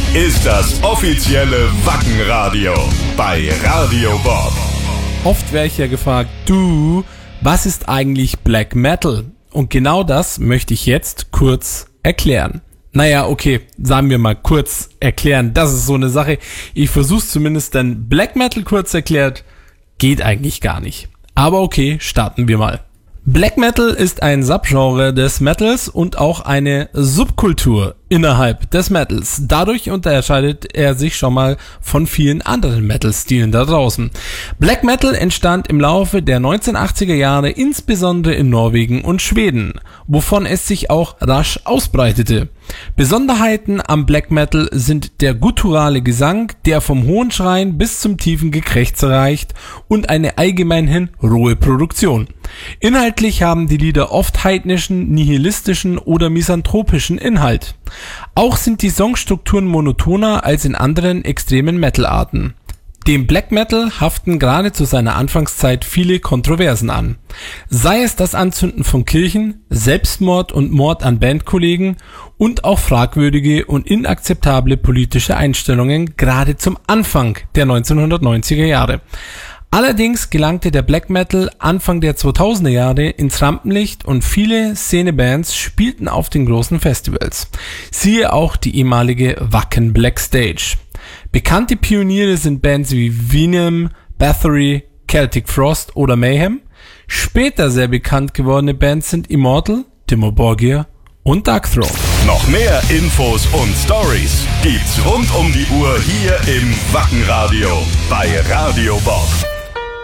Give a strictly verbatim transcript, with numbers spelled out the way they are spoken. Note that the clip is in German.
ist das offizielle Wackenradio bei Radio Bob. Oft werde ich ja gefragt, du, was ist eigentlich Black Metal? Und genau das möchte ich jetzt kurz erklären. Naja, okay, sagen wir mal kurz erklären, das ist so eine Sache. Ich versuch's zumindest, denn Black Metal kurz erklärt, geht eigentlich gar nicht. Aber okay, starten wir mal. Black Metal ist ein Subgenre des Metals und auch eine Subkultur innerhalb des Metals. Dadurch unterscheidet er sich schon mal von vielen anderen Metal-Stilen da draußen. Black Metal entstand im Laufe der neunzehnhundertachtziger Jahre insbesondere in Norwegen und Schweden, wovon es sich auch rasch ausbreitete. Besonderheiten am Black Metal sind der gutturale Gesang, der vom hohen Schreien bis zum tiefen Gekrächzer reicht, und eine allgemeinhin rohe Produktion. Inhaltlich haben die Lieder oft heidnischen, nihilistischen oder misanthropischen Inhalt. Auch sind die Songstrukturen monotoner als in anderen extremen Metal-Arten. Dem Black Metal haften gerade zu seiner Anfangszeit viele Kontroversen an. Sei es das Anzünden von Kirchen, Selbstmord und Mord an Bandkollegen und auch fragwürdige und inakzeptable politische Einstellungen gerade zum Anfang der neunzehnhundertneunziger Jahre. Allerdings gelangte der Black Metal Anfang der zweitausender Jahre ins Rampenlicht und viele Szenebands spielten auf den großen Festivals. Siehe auch die ehemalige Wacken Black Stage. Bekannte Pioniere sind Bands wie Venom, Bathory, Celtic Frost oder Mayhem. Später sehr bekannt gewordene Bands sind Immortal, Dimmu Borgir und Darkthrone. Noch mehr Infos und Stories gibt's rund um die Uhr hier im Wackenradio bei Radio Bob.